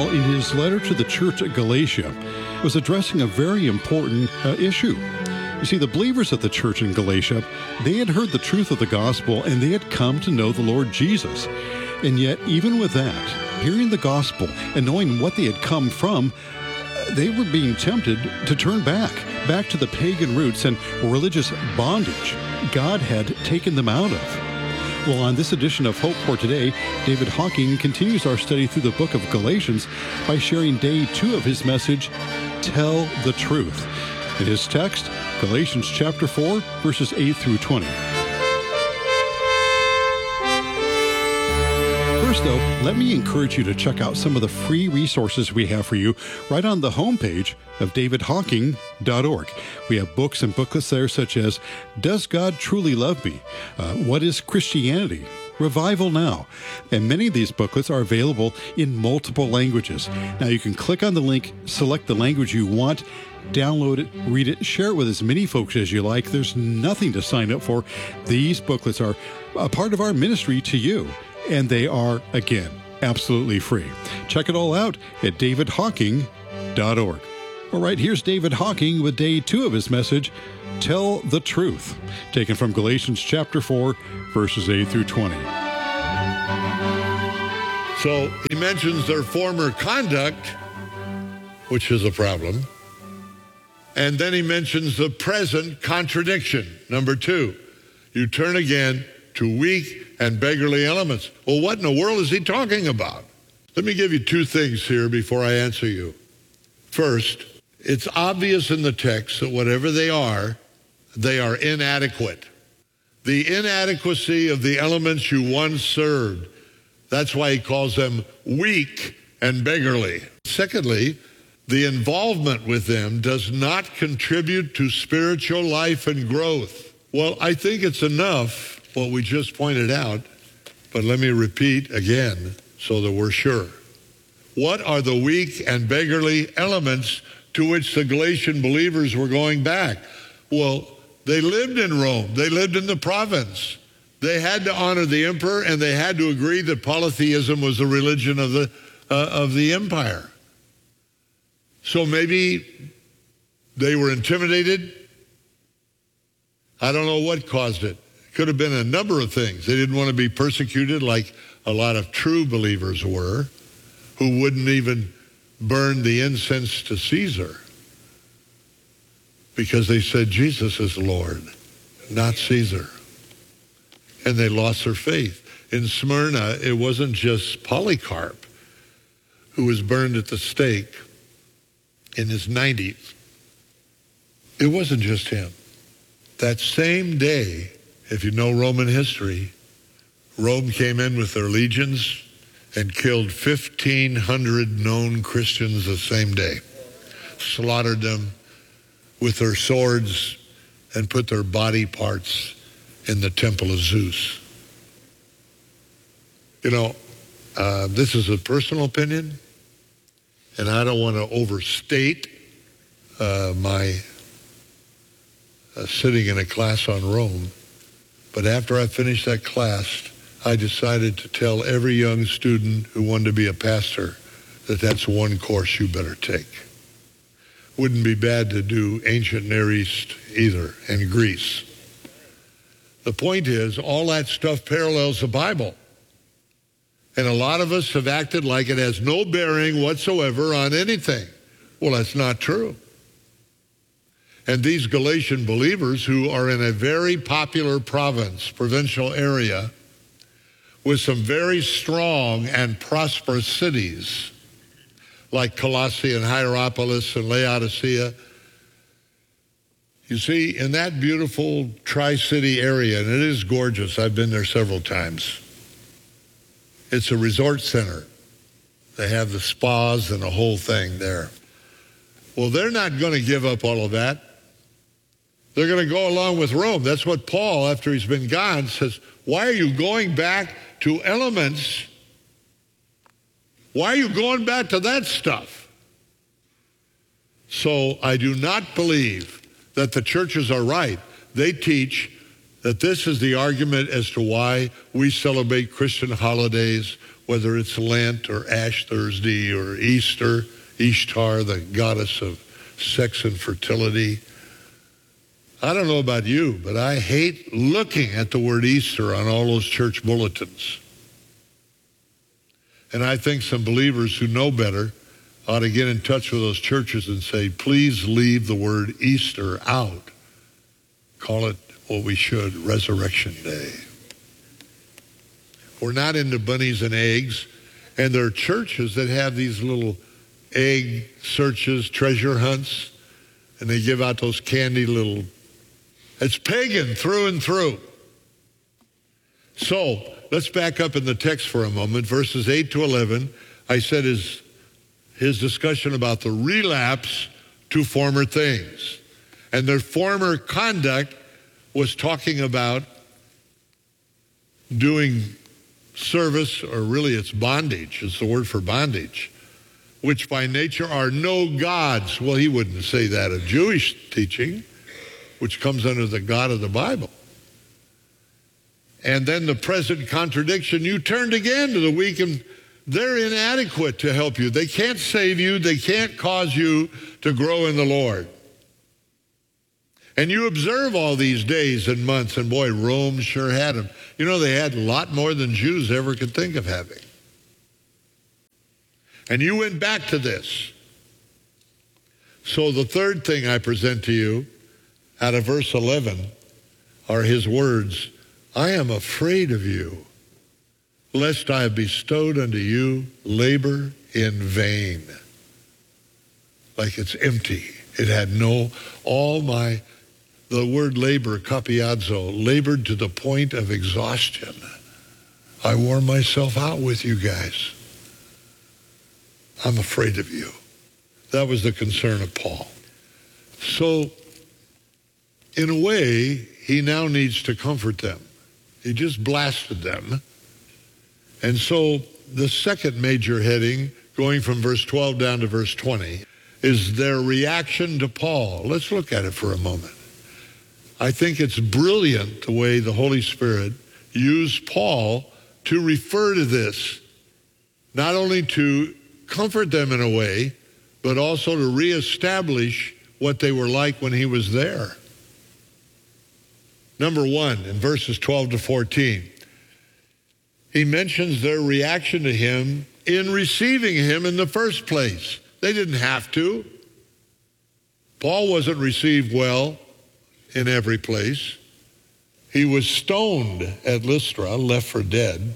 Paul, in his letter to the church at Galatia, was addressing a very important issue. You see, the believers at the church in Galatia, they had heard the truth of the gospel and they had come to know the Lord Jesus. And yet, even with that, hearing the gospel and knowing what they had come from, they were being tempted to turn back to the pagan roots and religious bondage God had taken them out of. Well, on this edition of Hope for Today, David Hocking continues our study through the book of Galatians by sharing day 2 of his message, Tell the Truth. In his text, Galatians chapter 4, verses 8 through 20. First, though, let me encourage you to check out some of the free resources we have for you right on the homepage of davidhocking.org. We have books and booklets there such as Does God Truly Love Me? What is Christianity? Revival Now. And many of these booklets are available in multiple languages. Now you can click on the link, select the language you want, download it, read it, share it with as many folks as you like. There's nothing to sign up for. These booklets are a part of our ministry to you. And they are, again, absolutely free. Check it all out at davidhocking.org. All right, here's David Hocking with day 2 of his message, Tell the Truth, taken from Galatians chapter 4, verses 8 through 20. So he mentions their former conduct, which is a problem. And then he mentions the present contradiction. Number 2, you turn again to weak and beggarly elements. Well, what in the world is he talking about? Let me give you 2 things here before I answer you. First, it's obvious in the text that whatever they are inadequate. The inadequacy of the elements you once served, that's why he calls them weak and beggarly. Secondly, the involvement with them does not contribute to spiritual life and growth. Well, I think it's enough what we just pointed out, but let me repeat again so that we're sure. What are the weak and beggarly elements to which the Galatian believers were going back? Well, they lived in Rome. They lived in the province. They had to honor the emperor, and they had to agree that polytheism was the religion of the empire. So maybe they were intimidated. I don't know what caused it. Could have been a number of things. They didn't want to be persecuted like a lot of true believers were, who wouldn't even burn the incense to Caesar because they said Jesus is Lord, not Caesar. And they lost their faith. In Smyrna, it wasn't just Polycarp who was burned at the stake in his 90s. It wasn't just him. That same day, if you know Roman history, Rome came in with their legions and killed 1,500 known Christians the same day, slaughtered them with their swords and put their body parts in the temple of Zeus. You know, this is a personal opinion, and I don't want to overstate my sitting in a class on Rome. But after I finished that class, I decided to tell every young student who wanted to be a pastor that that's one course you better take. Wouldn't be bad to do ancient Near East either, and Greece. The point is, all that stuff parallels the Bible. And a lot of us have acted like it has no bearing whatsoever on anything. Well, that's not true. And these Galatian believers who are in a very popular provincial area, with some very strong and prosperous cities, like Colossae and Hierapolis and Laodicea. You see, in that beautiful Tri-City area, and it is gorgeous, I've been there several times, it's a resort center. They have the spas and the whole thing there. Well, they're not going to give up all of that. They're going to go along with Rome. That's what Paul, after he's been gone, says, why are you going back to elements? Why are you going back to that stuff? So I do not believe that the churches are right. They teach that this is the argument as to why we celebrate Christian holidays, whether it's Lent or Ash Thursday or Easter, Ishtar, the goddess of sex and fertility. I don't know about you, but I hate looking at the word Easter on all those church bulletins. And I think some believers who know better ought to get in touch with those churches and say, please leave the word Easter out. Call it what we should, Resurrection Day. We're not into bunnies and eggs. And there are churches that have these little egg searches, treasure hunts, and they give out those candy little... It's pagan through and through. So let's back up in the text for a moment. Verses 8 to 11, I said his discussion about the relapse to former things. And their former conduct was talking about doing service, or really it's bondage, it's the word for bondage, which by nature are no gods. Well, he wouldn't say that of Jewish teaching, which comes under the God of the Bible. And then the present contradiction, you turned again to the weak, and they're inadequate to help you. They can't save you. They can't cause you to grow in the Lord. And you observe all these days and months, and boy, Rome sure had them. You know, they had a lot more than Jews ever could think of having. And you went back to this. So the third thing I present to you out of verse 11 are his words, I am afraid of you, lest I have bestowed unto you labor in vain. Like it's empty. It had the word labor, kapiazo, labored to the point of exhaustion. I wore myself out with you guys. I'm afraid of you. That was the concern of Paul. So, in a way, he now needs to comfort them. He just blasted them. And so, the second major heading, going from verse 12 down to verse 20, is their reaction to Paul. Let's look at it for a moment. I think it's brilliant the way the Holy Spirit used Paul to refer to this, not only to comfort them in a way, but also to reestablish what they were like when he was there. Number one, in verses 12 to 14, he mentions their reaction to him in receiving him in the first place. They didn't have to. Paul wasn't received well in every place. He was stoned at Lystra, left for dead.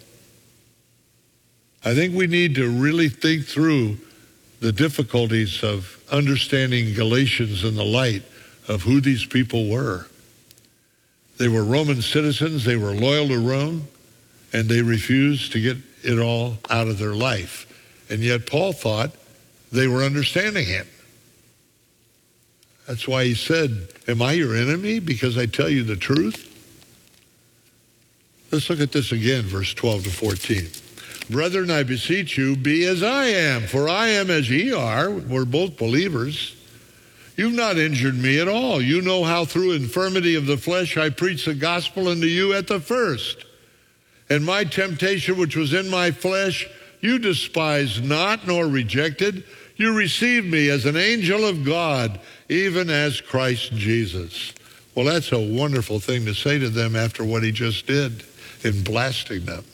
I think we need to really think through the difficulties of understanding Galatians in the light of who these people were. They were Roman citizens, they were loyal to Rome, and they refused to get it all out of their life. And yet Paul thought they were understanding him. That's why he said, am I your enemy because I tell you the truth? Let's look at this again, verse 12 to 14. Brethren, I beseech you, be as I am, for I am as ye are. We're both believers. You've not injured me at all. You know how through infirmity of the flesh I preached the gospel unto you at the first. And my temptation which was in my flesh, you despised not nor rejected. You received me as an angel of God, even as Christ Jesus. Well, that's a wonderful thing to say to them after what he just did in blasting them.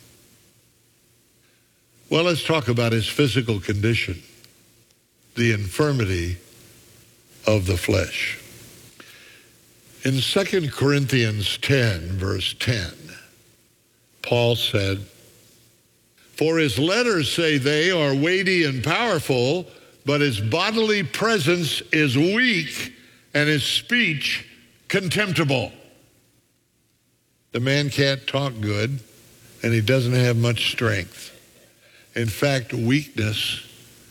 Well, let's talk about his physical condition, the infirmity of the flesh. In 2 Corinthians 10, verse 10, Paul said, for his letters, say they, are weighty and powerful, but his bodily presence is weak and his speech contemptible. The man can't talk good and he doesn't have much strength. In fact, weakness,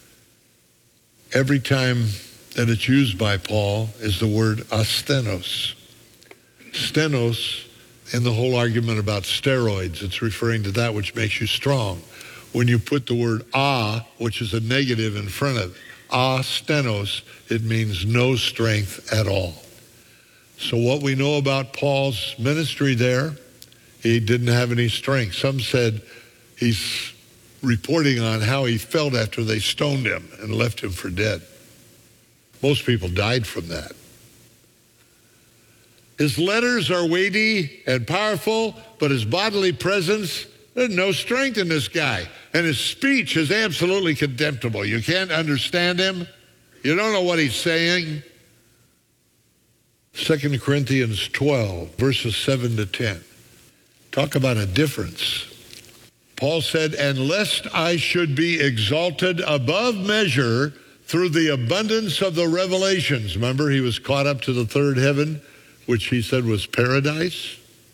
every time that it's used by Paul, is the word asthenos. Stenos, in the whole argument about steroids, it's referring to that which makes you strong. When you put the word which is a negative in front of it, stenos, it means no strength at all. So what we know about Paul's ministry there, he didn't have any strength. Some said he's reporting on how he felt after they stoned him and left him for dead. Most people died from that. His letters are weighty and powerful, but his bodily presence, there's no strength in this guy. And his speech is absolutely contemptible. You can't understand him. You don't know what he's saying. 2 Corinthians 12, verses 7 to 10. Talk about a difference. Paul said, "And lest I should be exalted above measure through the abundance of the revelations." Remember, he was caught up to the third heaven, which he said was paradise.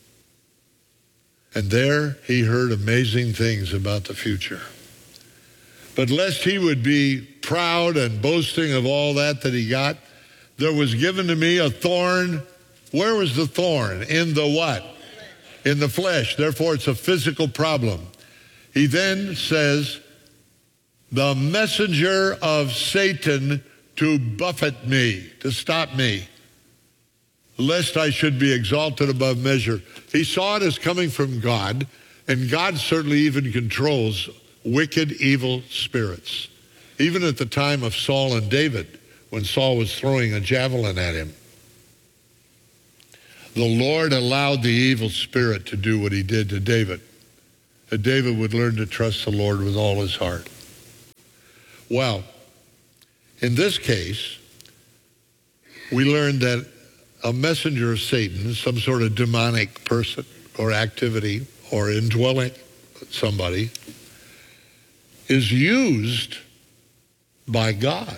And there he heard amazing things about the future. But lest he would be proud and boasting of all that he got, there was given to me a thorn. Where was the thorn? In the what? In the flesh. Therefore, it's a physical problem. He then says, the messenger of Satan to buffet me, to stop me, lest I should be exalted above measure. He saw it as coming from God, and God certainly even controls wicked, evil spirits. Even at the time of Saul and David, when Saul was throwing a javelin at him, the Lord allowed the evil spirit to do what he did to David. That David would learn to trust the Lord with all his heart. Well, in this case, we learned that a messenger of Satan, some sort of demonic person or activity or indwelling somebody, is used by God.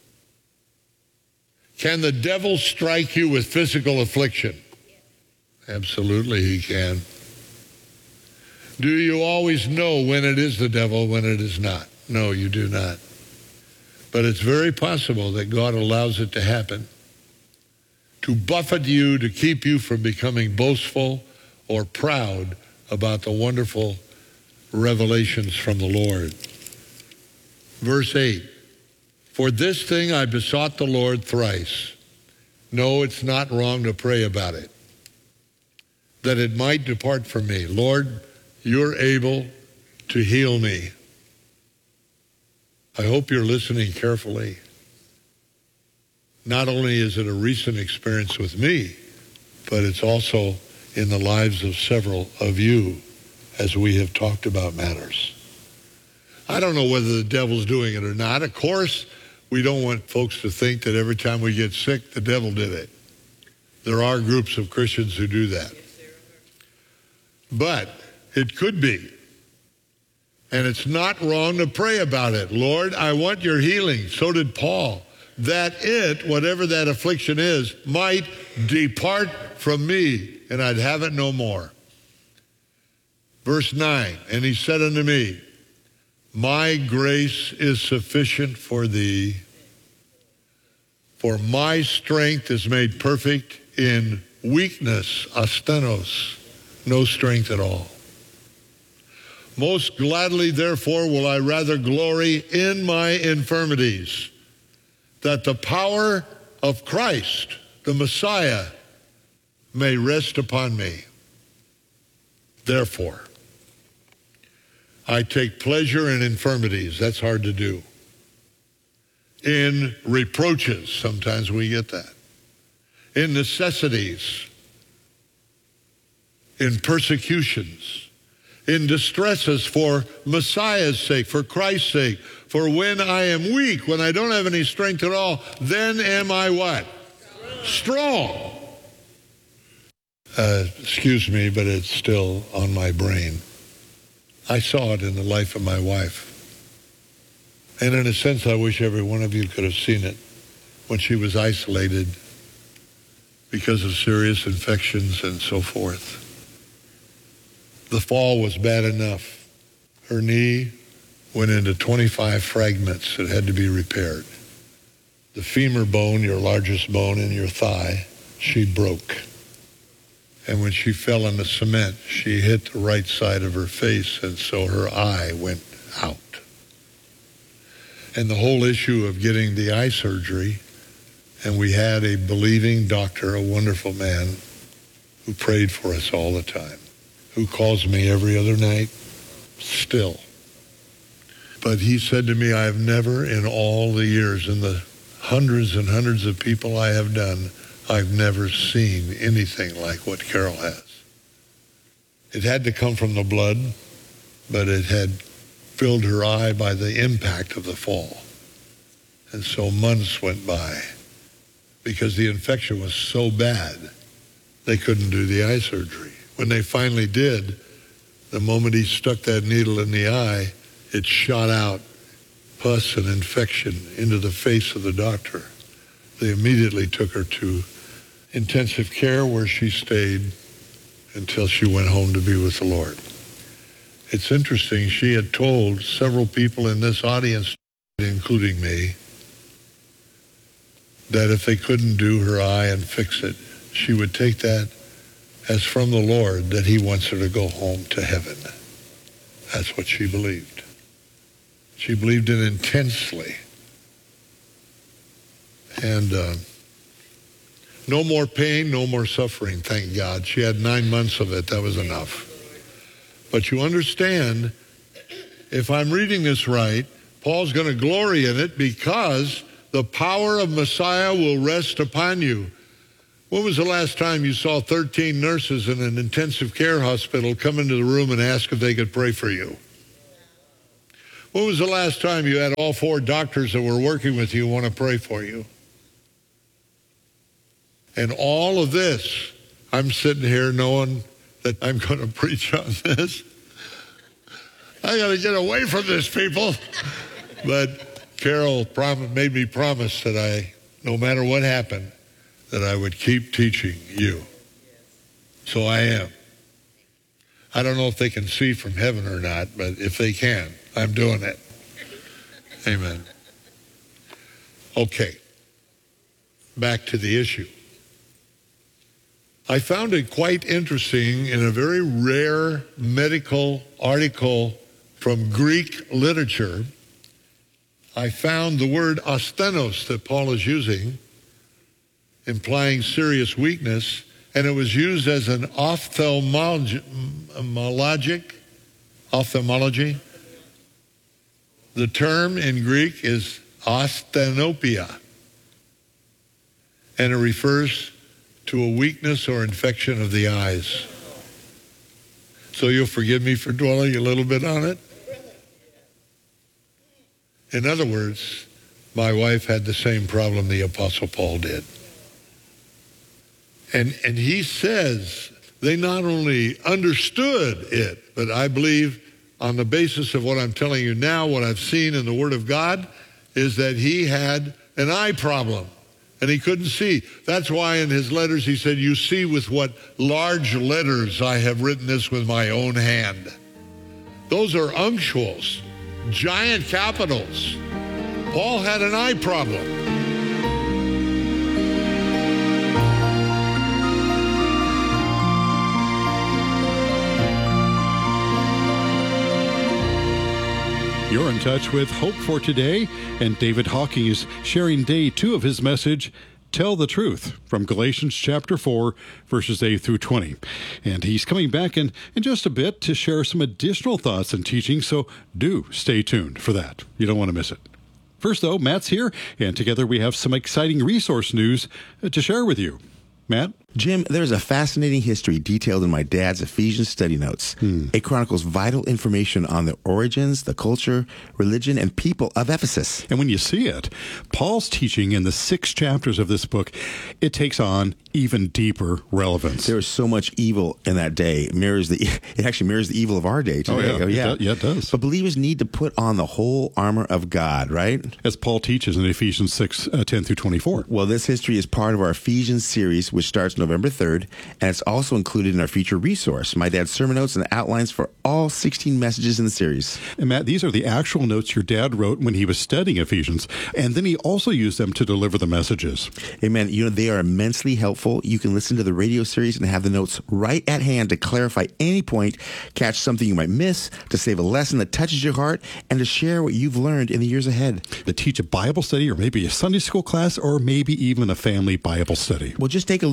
Can the devil strike you with physical affliction? Absolutely he can. Do you always know when it is the devil, when it is not? No, you do not. But it's very possible that God allows it to happen to buffet you, to keep you from becoming boastful or proud about the wonderful revelations from the Lord. Verse 8, for this thing I besought the Lord thrice. No, it's not wrong to pray about it, that it might depart from me. Lord, you're able to heal me. I hope you're listening carefully. Not only is it a recent experience with me, but it's also in the lives of several of you as we have talked about matters. I don't know whether the devil's doing it or not. Of course, we don't want folks to think that every time we get sick, the devil did it. There are groups of Christians who do that. But it could be. And it's not wrong to pray about it. Lord, I want your healing. So did Paul. That it, whatever that affliction is, might depart from me, and I'd have it no more. Verse 9, and he said unto me, my grace is sufficient for thee, for my strength is made perfect in weakness, asthenos, no strength at all. Most gladly, therefore, will I rather glory in my infirmities, that the power of Christ, the Messiah, may rest upon me. Therefore, I take pleasure in infirmities. That's hard to do. In reproaches, sometimes we get that. In necessities. In persecutions. In distresses for Messiah's sake, for Christ's sake. For when I am weak, when I don't have any strength at all, then am I what? Strong. Excuse me, but it's still on my brain. I saw it in the life of my wife. And in a sense, I wish every one of you could have seen it when she was isolated because of serious infections and so forth. The fall was bad enough. Her knee went into 25 fragments that had to be repaired. The femur bone, your largest bone in your thigh, she broke. And when she fell in the cement, she hit the right side of her face, and so her eye went out. And the whole issue of getting the eye surgery, and we had a believing doctor, a wonderful man, who prayed for us all the time, who calls me every other night, still, But he said to me, I have never in all the years, in the hundreds and hundreds of people I have done, I've never seen anything like what Carol has. It had to come from the blood, but it had filled her eye by the impact of the fall. And so months went by because the infection was so bad, they couldn't do the eye surgery. When they finally did, the moment he stuck that needle in the eye, it shot out pus and infection into the face of the doctor. They immediately took her to intensive care where she stayed until she went home to be with the Lord. It's interesting, she had told several people in this audience, including me, that if they couldn't do her eye and fix it, she would take that as from the Lord, that he wants her to go home to heaven. That's what she believed. She believed it intensely. And no more pain, no more suffering, thank God. She had 9 months of it. That was enough. But you understand, if I'm reading this right, Paul's going to glory in it because the power of Messiah will rest upon you. When was the last time you saw 13 nurses in an intensive care hospital come into the room and ask if they could pray for you? When was the last time you had all 4 doctors that were working with you want to pray for you? And all of this, I'm sitting here knowing that I'm going to preach on this. I got to get away from this, people. But Carol made me promise that no matter what happened, that I would keep teaching you. So I am. I don't know if they can see from heaven or not, but if they can, I'm doing it. Amen. Okay. Back to the issue. I found it quite interesting in a very rare medical article from Greek literature. I found the word asthenos that Paul is using, implying serious weakness, and it was used as an ophthalmology. The term in Greek is asthenopia, and it refers to a weakness or infection of the eyes. So you'll forgive me for dwelling a little bit on it? In other words, my wife had the same problem the Apostle Paul did. And he says they not only understood it, but I believe on the basis of what I'm telling you now, what I've seen in the Word of God, is that he had an eye problem and he couldn't see. That's why in his letters he said, you see with what large letters I have written this with my own hand. Those are unctuals, giant capitals. Paul had an eye problem. You're in touch with Hope for Today, and David Hocking is sharing day 2 of his message, Tell the Truth, from Galatians chapter 4, verses 8 through 20. And he's coming back in just a bit to share some additional thoughts and teaching, so do stay tuned for that. You don't want to miss it. First, though, Matt's here, and together we have some exciting resource news to share with you. Matt? Jim, there's a fascinating history detailed in my dad's Ephesians study notes. It chronicles vital information on the origins, the culture, religion, and people of Ephesus. And when you see it, Paul's teaching in the 6 chapters of this book, it takes on even deeper relevance. There was so much evil in that day. It actually mirrors the evil of our day today. Oh, yeah. It does. But believers need to put on the whole armor of God, right? As Paul teaches in Ephesians 6, 10 through 24. Well, this history is part of our Ephesians series, which starts November 3rd, and it's also included in our feature resource, my dad's sermon notes and outlines for all 16 messages in the series. And Matt, these are the actual notes your dad wrote when he was studying Ephesians, and then he also used them to deliver the messages. Amen. They are immensely helpful. You can listen to the radio series and have the notes right at hand to clarify any point, catch something you might miss, to save a lesson that touches your heart, and to share what you've learned in the years ahead. To teach a Bible study, or maybe a Sunday school class, or maybe even a family Bible study. Well, just take a look at some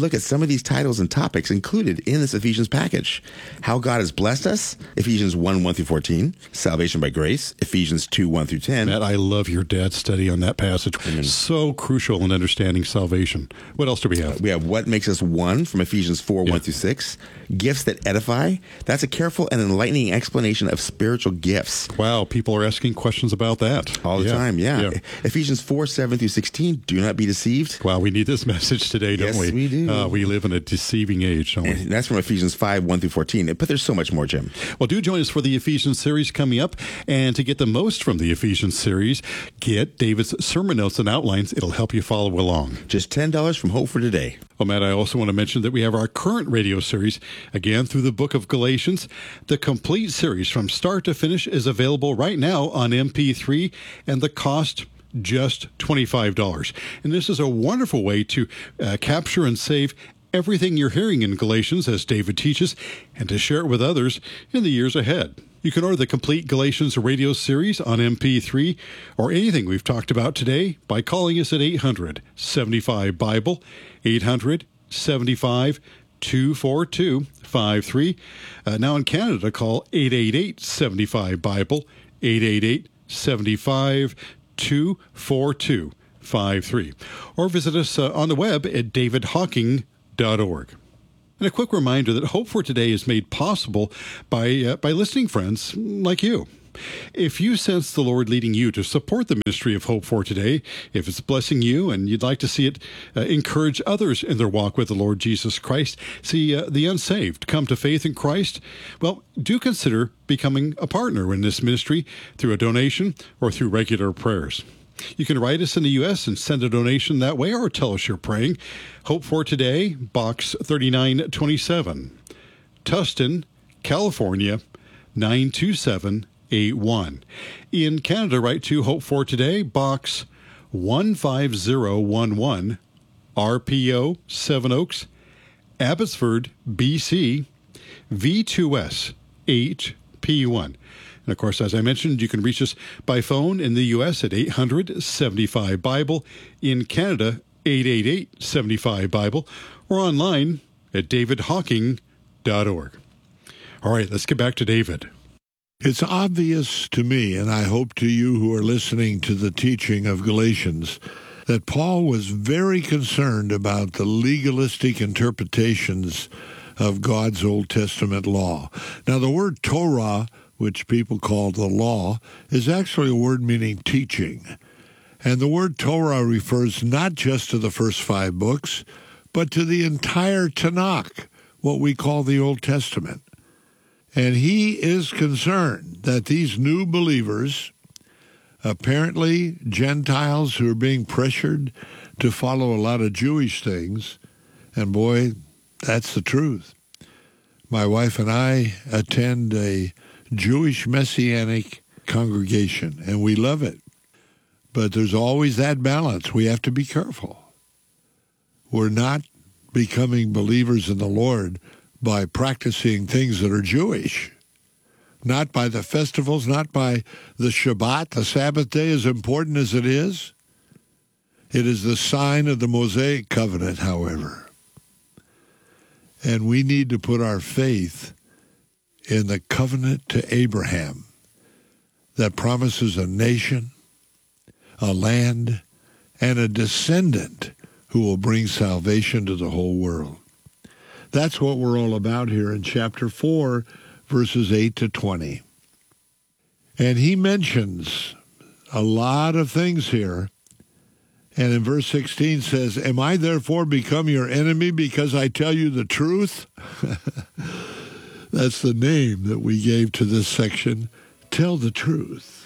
some of these titles and topics included in this Ephesians package. How God has blessed us, Ephesians 1 through 14. Salvation by grace, Ephesians 2, 1 through 10. Matt, I love your dad's study on that passage. So crucial in understanding salvation. What else do we have? We have what makes us one from Ephesians 4, 1 through 6. Gifts that edify. That's a careful and enlightening explanation of spiritual gifts. Wow, people are asking questions about that. All the time, yeah. Ephesians 4, 7 through 16. Do not be deceived. Wow, we need this message today, don't we? Yes, we do. We live in a deceiving age, don't we? And that's from Ephesians 5, 1 through 14. But there's so much more, Jim. Well, do join us for the Ephesians series coming up. And to get the most from the Ephesians series, get David's sermon notes and outlines. It'll help you follow along. Just $10 from Hope for Today. Well, Matt, I also want to mention that we have our current radio series, again, through the book of Galatians. The complete series from start to finish is available right now on MP3, and the cost just $25. And this is a wonderful way to capture and save everything you're hearing in Galatians as David teaches, and to share it with others in the years ahead. You can order the complete Galatians radio series on MP3 or anything we've talked about today by calling us at 800-75-BIBLE, 800-75-242-53. Now in Canada, call 888-75-BIBLE, 888-75-242-53. Or visit us on the web at davidhawking.org. And a quick reminder that Hope for Today is made possible by listening friends like you. If you sense the Lord leading you to support the ministry of Hope for Today, if it's blessing you and you'd like to see it encourage others in their walk with the Lord Jesus Christ, see the unsaved come to faith in Christ, well, do consider becoming a partner in this ministry through a donation or through regular prayers. You can write us in the U.S. and send a donation that way, or tell us you're praying. Hope for Today, Box 3927, Tustin, California, 92781. In Canada, write to Hope for Today, Box 15011, RPO 7 Oaks, Abbotsford, BC, V2S 8P1. And, of course, as I mentioned, you can reach us by phone in the U.S. at 800-75-BIBLE, in Canada, 888-75-BIBLE, or online at davidhawking.org. All right, let's get back to David. It's obvious to me, and I hope to you who are listening to the teaching of Galatians, that Paul was very concerned about the legalistic interpretations of God's Old Testament law. Now, the word Torah, which people call the law, is actually a word meaning teaching. And the word Torah refers not just to the first 5 books, but to the entire Tanakh, what we call the Old Testament. And he is concerned that these new believers, apparently Gentiles who are being pressured to follow a lot of Jewish things, and boy, that's the truth. My wife and I attend a Jewish Messianic congregation, and we love it. But there's always that balance. We have to be careful. We're not becoming believers in the Lord by practicing things that are Jewish. Not by the festivals, not by the Shabbat. The Sabbath day, as important as it is the sign of the Mosaic covenant, however. And we need to put our faith in the covenant to Abraham that promises a nation, a land, and a descendant who will bring salvation to the whole world. That's what we're all about here in chapter 4, verses 8 to 20. And he mentions a lot of things here. And in verse 16 says, "Am I therefore become your enemy because I tell you the truth?" That's the name that we gave to this section, Tell the Truth.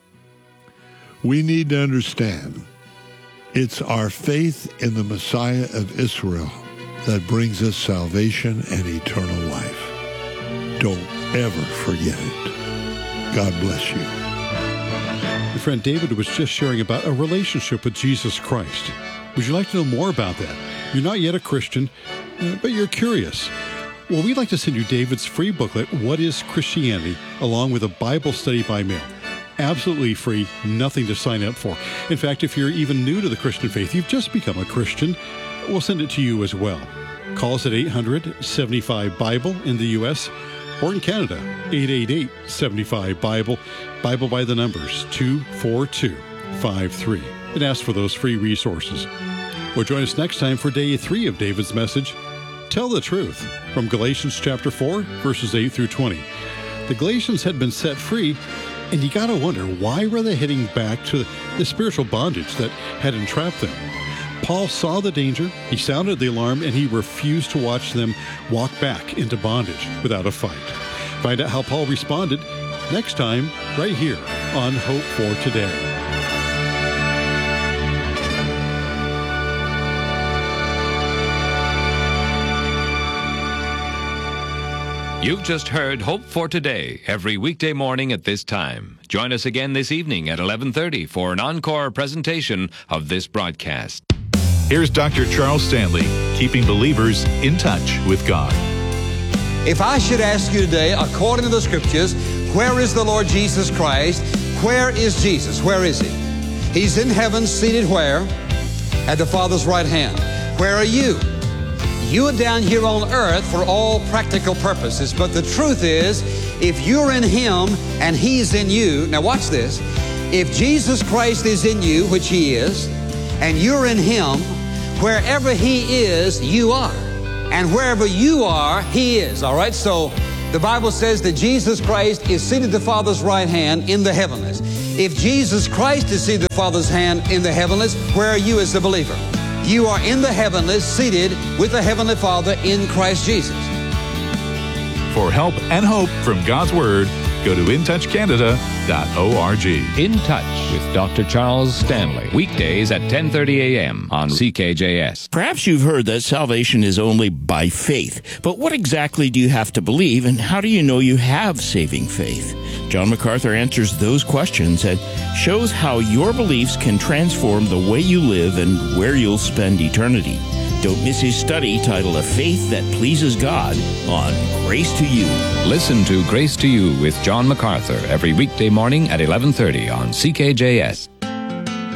We need to understand it's our faith in the Messiah of Israel that brings us salvation and eternal life. Don't ever forget it. God bless you. Your friend David was just sharing about a relationship with Jesus Christ. Would you like to know more about that? You're not yet a Christian, but you're curious. Well, we'd like to send you David's free booklet, What is Christianity?, along with a Bible study by mail. Absolutely free, nothing to sign up for. In fact, if you're even new to the Christian faith, you've just become a Christian, we'll send it to you as well. Call us at 800-75-BIBLE in the U.S. or in Canada, 888-75-BIBLE, Bible by the numbers 24253, and ask for those free resources. Or join us next time for day 3 of David's message, Tell the Truth, from Galatians chapter 4, verses 8 through 20. The Galatians had been set free, and you got to wonder, why were they heading back to the spiritual bondage that had entrapped them? Paul saw the danger, he sounded the alarm, and he refused to watch them walk back into bondage without a fight. Find out how Paul responded next time, right here on Hope for Today. You've just heard Hope for Today every weekday morning at this time. Join us again this evening at 11:30 for an encore presentation of this broadcast. Here's Dr. Charles Stanley, keeping believers in touch with God. If I should ask you today, according to the Scriptures, where is the Lord Jesus Christ? Where is Jesus? Where is He? He's in heaven, seated where? At the Father's right hand. Where are you? You are down here on earth for all practical purposes, but the truth is, if you're in Him and He's in you, now watch this, if Jesus Christ is in you, which He is, and you're in Him, wherever He is, you are. And wherever you are, He is. All right? So the Bible says that Jesus Christ is seated at the Father's right hand in the heavenlies. If Jesus Christ is seated at the Father's hand in the heavenlies, where are you as a believer? You are in the heavenlies, seated with the Heavenly Father in Christ Jesus. For help and hope from God's Word, go to intouchcanada.org. In Touch with Dr. Charles Stanley. Weekdays at 10:30 a.m. on CKJS. Perhaps you've heard that salvation is only by faith. But what exactly do you have to believe, and how do you know you have saving faith? John MacArthur answers those questions and shows how your beliefs can transform the way you live and where you'll spend eternity. Don't miss his study titled A Faith That Pleases God on Grace to You. Listen to Grace to You with John MacArthur every weekday morning at 11:30 on CKJS.